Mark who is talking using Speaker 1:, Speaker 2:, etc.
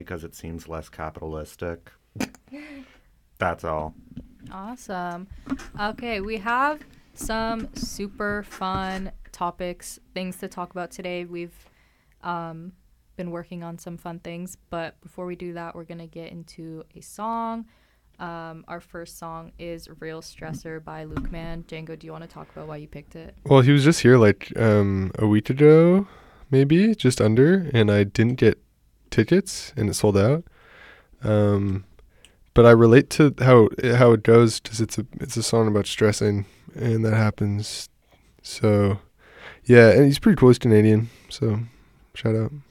Speaker 1: because it seems less capitalistic. That's all.
Speaker 2: Awesome. Okay, we have some super fun topics, things to talk about today. We've um, been working on some fun things, but before we do that, we're going to get into a song. Our first song is Real Stressor by Luke Man. Django, do you want to talk about why you picked it?
Speaker 3: Well, he was just here like a week ago, maybe just under, and I didn't get tickets, and it sold out. Um, but I relate to how it goes because it's a song about stressing, and that happens. So yeah, and he's pretty cool. He's Canadian, so shout out.